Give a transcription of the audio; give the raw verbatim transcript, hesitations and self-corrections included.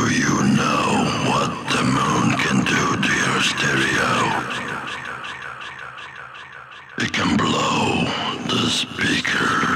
you know what the moon can do to your stereo? It can blow the speaker